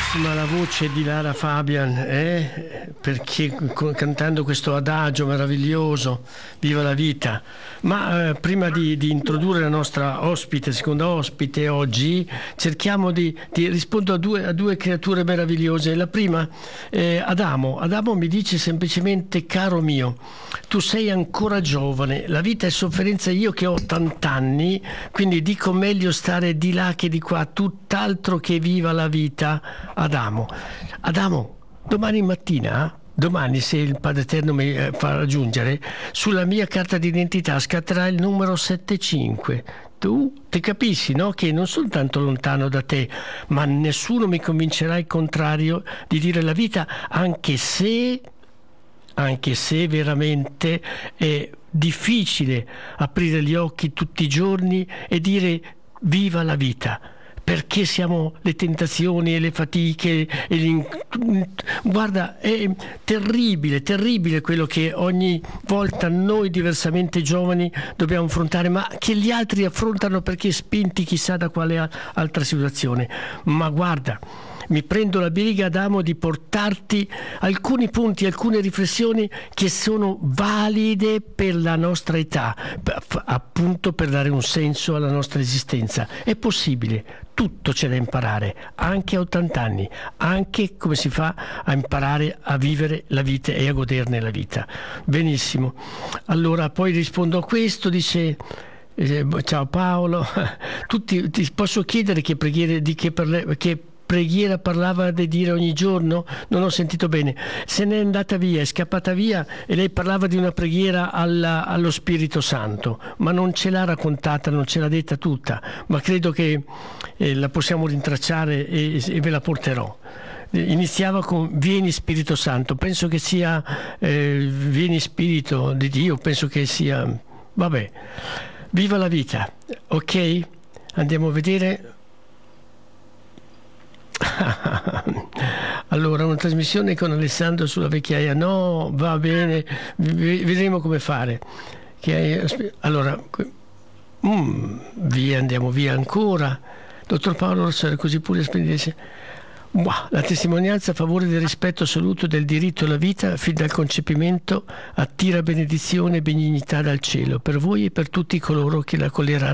Bellissima la voce di Lara Fabian, perché cantando questo adagio meraviglioso, viva la vita. Ma prima di introdurre la nostra seconda ospite oggi, cerchiamo di rispondere a due creature meravigliose. La prima, Adamo mi dice semplicemente: caro mio, tu sei ancora giovane, la vita è sofferenza, io che ho 80 anni, quindi dico meglio stare di là che di qua, tutt'altro che viva la vita. Adamo, domani mattina, se il Padre Eterno mi fa raggiungere, sulla mia carta d'identità scatterà il numero 75. Tu ti capisci, no? Che non sono tanto lontano da te, ma nessuno mi convincerà il contrario di dire la vita, anche se veramente è difficile aprire gli occhi tutti i giorni e dire viva la vita, perché siamo le tentazioni e le fatiche guarda, è terribile quello che ogni volta noi diversamente giovani dobbiamo affrontare, ma che gli altri affrontano perché spinti chissà da quale altra situazione. Ma guarda, mi prendo la briga, Adamo, di portarti alcuni punti, alcune riflessioni che sono valide per la nostra età, appunto per dare un senso alla nostra esistenza. È possibile, tutto c'è da imparare, anche a 80 anni, anche come si fa a imparare a vivere la vita e a goderne la vita. Benissimo. Allora, poi rispondo a questo, dice... ciao Paolo, ti posso chiedere che preghiera parlava di dire ogni giorno? Non ho sentito bene. Se n'è andata via, è scappata via, e lei parlava di una preghiera allo Spirito Santo, ma non ce l'ha raccontata, non ce l'ha detta tutta, ma credo che la possiamo rintracciare e ve la porterò. Iniziava con vieni Spirito Santo, penso che sia vieni Spirito di Dio, penso che sia, vabbè, viva la vita. Ok, andiamo a vedere. Allora, una trasmissione con Alessandro sulla vecchiaia, no, va bene, vedremo come fare. Allora, andiamo via ancora. Dottor Paolo Rossero, così pure la testimonianza a favore del rispetto assoluto del diritto alla vita fin dal concepimento attira benedizione e benignità dal cielo per voi e per tutti coloro che la accoglieranno.